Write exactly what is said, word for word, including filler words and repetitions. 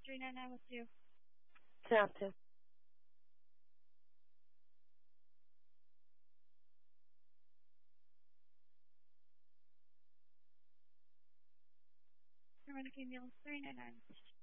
three nine nine with you. Certo. American Meal three nine nine.